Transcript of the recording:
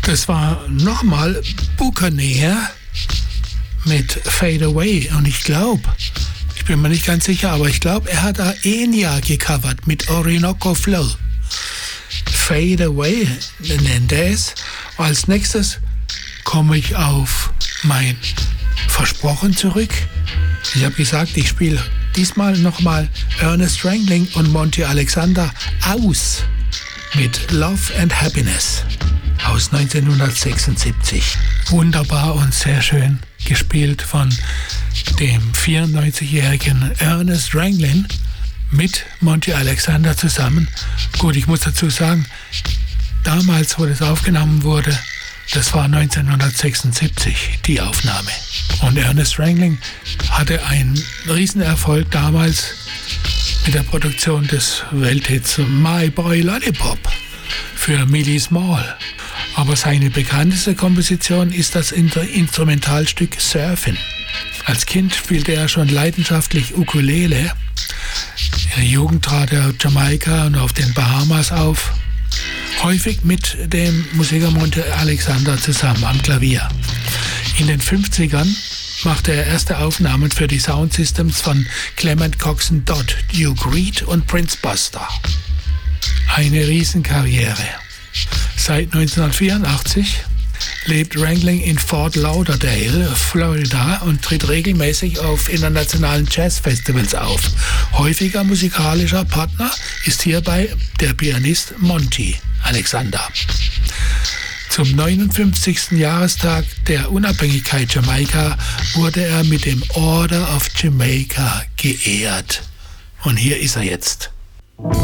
Das war nochmal Buccaneer mit Fade Away. Und ich bin mir nicht ganz sicher, aber ich glaube, er hat da Enya gecovert mit Orinoco Flow. Fade Away nennt er es. Als nächstes komme ich auf mein Versprochen zurück. Ich habe gesagt, ich spiele diesmal nochmal Ernest Ranglin und Monty Alexander aus mit Love and Happiness aus 1976. Wunderbar und sehr schön gespielt von dem 94-jährigen Ernest Ranglin mit Monty Alexander zusammen. Gut, ich muss dazu sagen, damals, wo das aufgenommen wurde, das war 1976, die Aufnahme. Und Ernest Ranglin hatte einen Riesenerfolg damals mit der Produktion des Welthits My Boy Lollipop für Millie Small. Aber seine bekannteste Komposition ist das Instrumentalstück Surfin'. Als Kind spielte er schon leidenschaftlich Ukulele. In der Jugend trat er auf Jamaika und auf den Bahamas auf. Häufig mit dem Musiker Monty Alexander zusammen am Klavier. In den 50ern machte er erste Aufnahmen für die Soundsystems von Clement Coxsone Dodd, Duke Reed und Prince Buster. Eine Riesenkarriere. Seit 1984 lebt Ranglin in Fort Lauderdale, Florida und tritt regelmäßig auf internationalen Jazzfestivals auf. Häufiger musikalischer Partner ist hierbei der Pianist Monty Alexander. Zum 59. Jahrestag der Unabhängigkeit Jamaika wurde er mit dem Order of Jamaica geehrt. Und hier ist er jetzt.